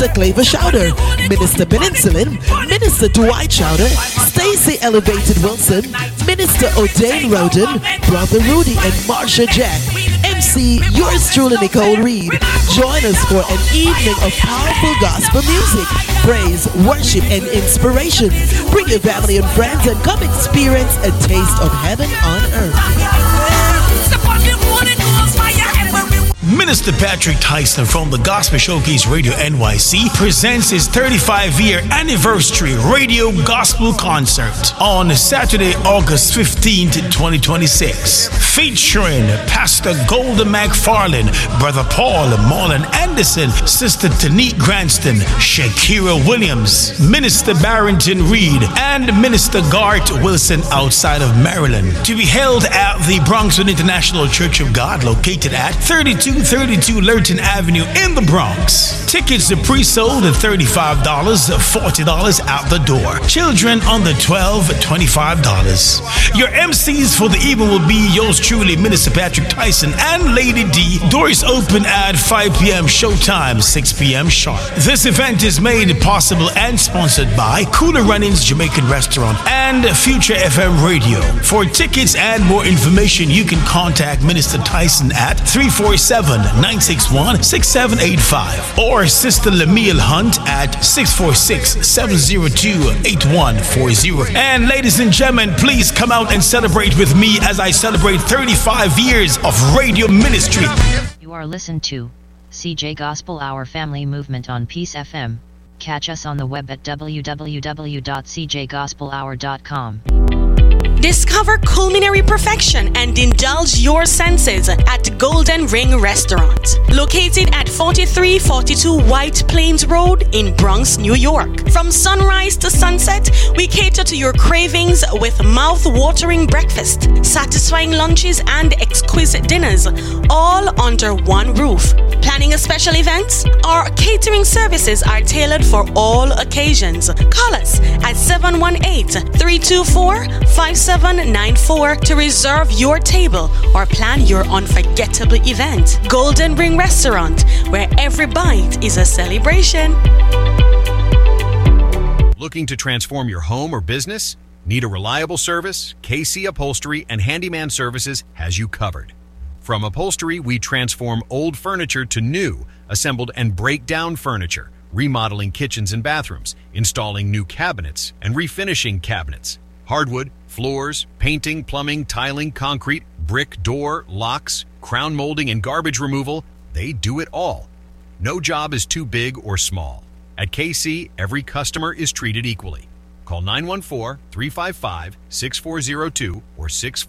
Minister Claver Chowder, Minister Peninsulan, Minister Dwight Chowder, Stacy Elevated Wilson, Minister O'Dane Roden, Brother Rudy and Marsha Jack, MC yours truly Nicole Reed. Join us for an evening of powerful gospel music, praise, worship and inspiration. Bring your family and friends and come experience a taste of heaven on earth. Minister Patrick Tyson from the Gospel Showcase Radio NYC presents his 35-year anniversary radio gospel concert on Saturday, August 15th, 2026, featuring Pastor Golden McFarland, Brother Paul Marlon Anderson, Sister Tanique Granston, Shakira Williams, Minister Barrington Reed, and Minister Garth Wilson outside of Maryland. To be held at the Bronxwood International Church of God, located at 3232 Lurton Avenue in the Bronx. Tickets are pre-sold at $35, $40 out the door. Children under 12, $25. Your MCs for the evening will be yours truly, Minister Patrick Tyson and Lady D. Doors open at 5 p.m. showtime, 6 p.m. sharp. This event is made possible and sponsored by Cooler Runnings Jamaican Restaurant and Future FM Radio. For tickets and more information, you can contact Minister Tyson at 347-961-6785 or Sister Lamille Hunt at 646-702-8140. And ladies and gentlemen, please come out and celebrate with me as I celebrate 35 years of radio ministry. You are listened to CJ Gospel Hour Family Movement on Peace FM. Catch us on the web at www.cjgospelhour.com. Discover culinary perfection and indulge your senses at Golden Ring Restaurant, located at 4342 White Plains Road in Bronx, New York. From sunrise to sunset, we cater to your cravings with mouth-watering breakfast, satisfying lunches, and exquisite dinners, all under one roof. Planning a special event? Our catering services are tailored for all occasions. Call us at 718-324-5794 to reserve your table or plan your unforgettable event. Golden Ring Restaurant, where every bite is a celebration. Looking to transform your home or business? Need a reliable service? KC Upholstery and Handyman Services has you covered. From upholstery, we transform old furniture to new, assembled and break down furniture, remodeling kitchens and bathrooms, installing new cabinets, and refinishing cabinets. Hardwood, floors, painting, plumbing, tiling, concrete, brick, door, locks, crown molding, and garbage removal, they do it all. No job is too big or small. At KC, every customer is treated equally. Call 914-355-6402 or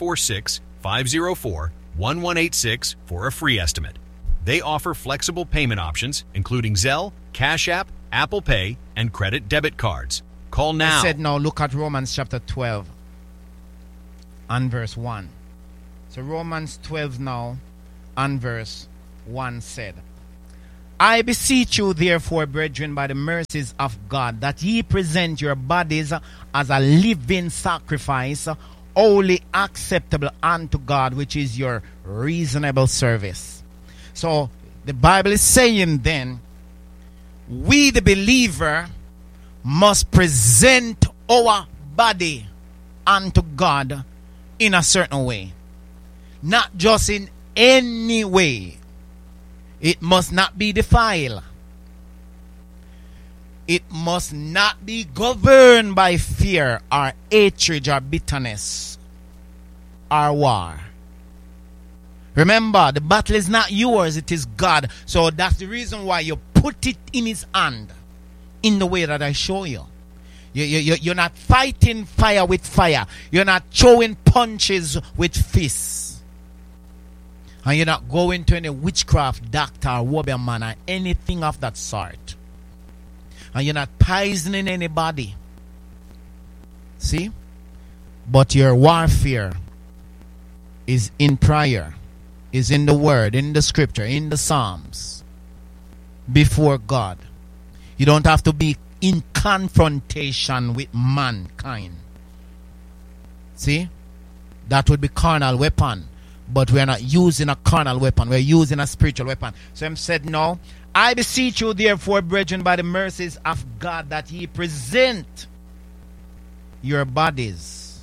646-504-1186 for a free estimate. They offer flexible payment options, including Zelle, Cash App, Apple Pay, and credit debit cards. Call now. I said now, look at Romans chapter 12 and verse 1. So Romans 12 now and verse 1 said, I beseech you therefore, brethren, by the mercies of God, that ye present your bodies as a living sacrifice, wholly acceptable unto God, which is your reasonable service. So the Bible is saying then, we the believer must present our body unto God in a certain way. Not just in any way. It must not be defiled. It must not be governed by fear or hatred or bitterness or war. Remember, the battle is not yours, it is God. So that's the reason why you put it in his hand in the way that I show you. You're not fighting fire with fire. You're not throwing punches with fists. And you're not going to any witchcraft doctor or warrior man or anything of that sort. And you're not poisoning anybody. See? But your warfare is in prayer, is in the word, in the scripture, in the Psalms, before God. You don't have to be in confrontation with mankind. See? That would be carnal weapon. But we are not using a carnal weapon. We're using a spiritual weapon. So I'm said now, I beseech you, therefore, brethren, by the mercies of God, that ye present your bodies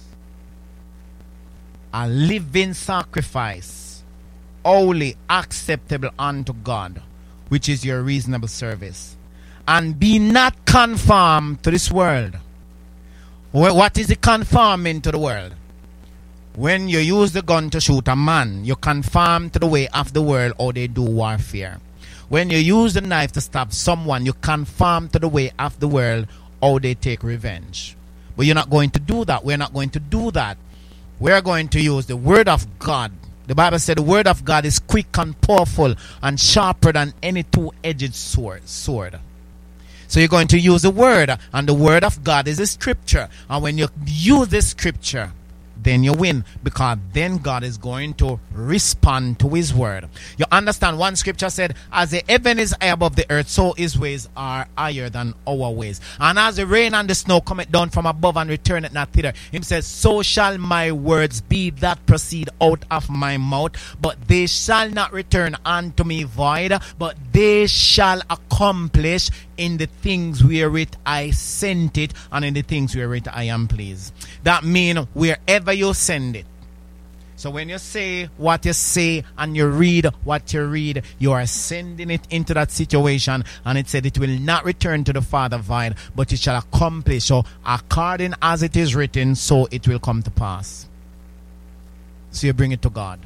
a living sacrifice, holy, acceptable unto God, which is your reasonable service. And be not conformed to this world. What is it conforming to the world? When you use the gun to shoot a man, you conform to the way of the world, or they do warfare. When you use the knife to stab someone, you conform to the way of the world, or they take revenge. But you're not going to do that. We're not going to do that. We're going to use the word of God. The Bible said the word of God is quick and powerful and sharper than any two-edged sword. So you're going to use the word, and the word of God is the scripture. And when you use the scripture, then you win, because then God is going to respond to his word. You understand, one scripture said, as the heaven is high above the earth, so his ways are higher than our ways. And as the rain and the snow cometh down from above and returneth not thither, him says, so shall my words be that proceed out of my mouth, but they shall not return unto me void, but they shall accomplish in the things wherewith I sent it, and in the things wherewith I am pleased. That means wherever you send it. So when you say what you say and you read what you read, you are sending it into that situation, and it said it will not return to the Father void, but it shall accomplish. So according as it is written, so it will come to pass. So you bring it to God,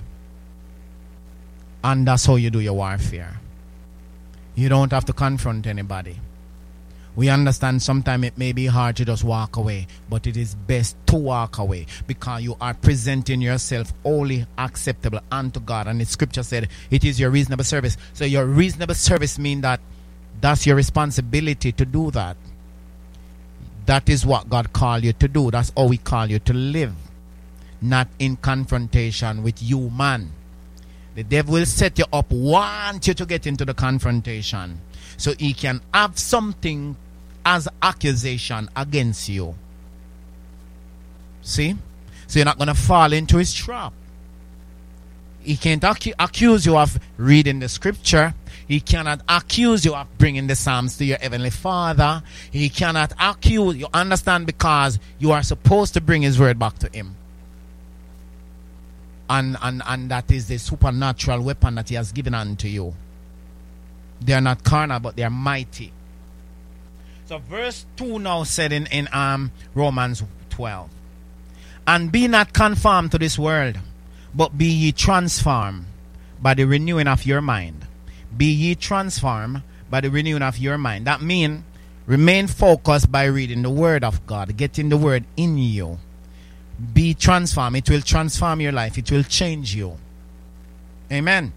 and that's how you do your warfare. You don't have to confront anybody. We understand sometimes it may be hard to just walk away, but it is best to walk away, because you are presenting yourself wholly acceptable unto God. And the scripture said it is your reasonable service. So your reasonable service means that that's your responsibility to do that. That is what God called you to do. That's how we call you to live, not in confrontation with you, man. The devil will set you up, want you to get into the confrontation, so he can have something as accusation against you. See? So you're not going to fall into his trap. He can't accuse you of reading the scripture. He cannot accuse you of bringing the Psalms to your heavenly Father. He cannot accuse you, understand, because you are supposed to bring his word back to him. And that is the supernatural weapon that he has given unto you. They are not carnal, but they are mighty. So verse 2 now said in Romans 12, and be not conformed to this world, but be ye transformed by the renewing of your mind. Be ye transformed by the renewing of your mind. That means remain focused by reading the word of God, getting the word in you. Be transformed. It will transform your life. It will change you. Amen.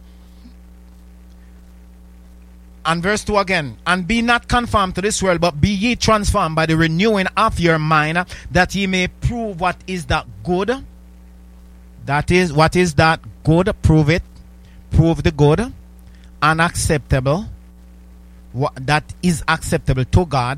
And verse 2 again. And be not conformed to this world, but be ye transformed by the renewing of your mind, that ye may prove what is that good. That is, what is that good? Prove it. Prove the good and acceptable. That is acceptable to God.